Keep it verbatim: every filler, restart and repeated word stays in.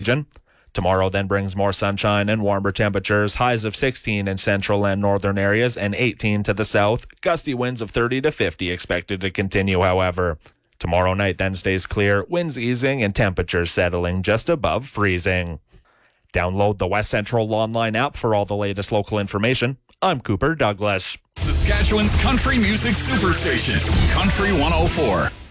region. Tomorrow then brings more sunshine and warmer temperatures, highs of sixteen in central and northern areas and eighteen to the south. Gusty winds of thirty to fifty expected to continue, however. Tomorrow night then stays clear, winds easing and temperatures settling just above freezing. Download the West Central Online app for all the latest local information. I'm Cooper Douglas. Saskatchewan's country music superstation, Country one oh four.